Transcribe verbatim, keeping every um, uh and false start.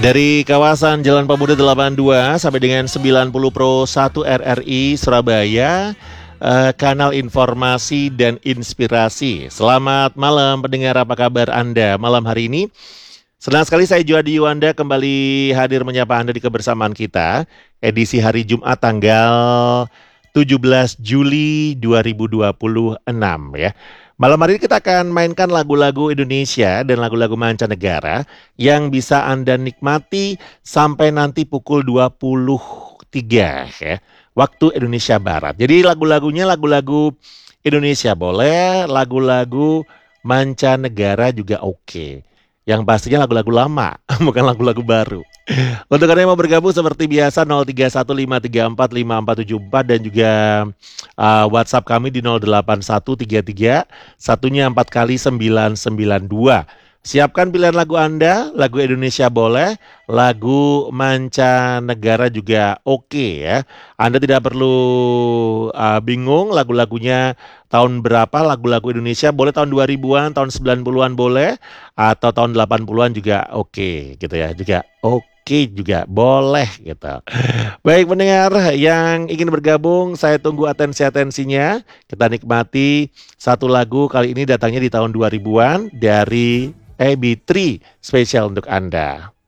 Dari kawasan Jalan Pemuda delapan puluh dua sampai dengan sembilan puluh Pro satu R R I Surabaya, eh, kanal informasi dan inspirasi. Selamat malam pendengar, apa kabar Anda malam hari ini? Senang sekali saya Juhadi Yuwanda kembali hadir menyapa Anda di kebersamaan kita, edisi hari Jumat tanggal tujuh belas Juli dua ribu dua puluh enam ya. Malam hari ini kita akan mainkan lagu-lagu Indonesia dan lagu-lagu mancanegara yang bisa Anda nikmati sampai nanti pukul dua puluh tiga ya, waktu Indonesia Barat. Jadi lagu-lagunya lagu-lagu Indonesia boleh, lagu-lagu mancanegara juga oke. Yang pastinya lagu-lagu lama, bukan lagu-lagu baru. Untuk Anda yang mau bergabung seperti biasa nol tiga satu lima tiga empat lima empat tujuh empat dan juga uh, WhatsApp kami di nol delapan satu tiga tiga satunya empat kali sembilan sembilan dua. Siapkan pilihan lagu Anda, lagu Indonesia boleh, lagu mancanegara juga oke ya. Anda tidak perlu uh, bingung lagu-lagunya tahun berapa, lagu-lagu Indonesia boleh tahun dua ribuan, tahun sembilan puluhan boleh, atau tahun delapan puluhan juga oke gitu ya, juga oke juga boleh gitu. Baik pendengar yang ingin bergabung, saya tunggu atensi-atensinya. Kita nikmati satu lagu kali ini datangnya di tahun dua ribuan dari A B tiga spesial untuk Anda.